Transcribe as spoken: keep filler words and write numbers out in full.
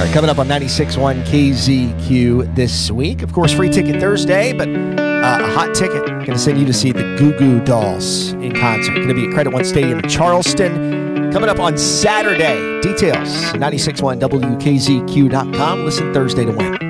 right, coming up on ninety-six point one K Z Q this week. Of course, free ticket Thursday, but uh, a hot ticket. Going to send you to see the Goo Goo Dolls in concert. Going to be at Credit One Stadium in Charleston. Coming up on Saturday. Details, ninety-six point one W K Z Q dot com. Listen Thursday to win.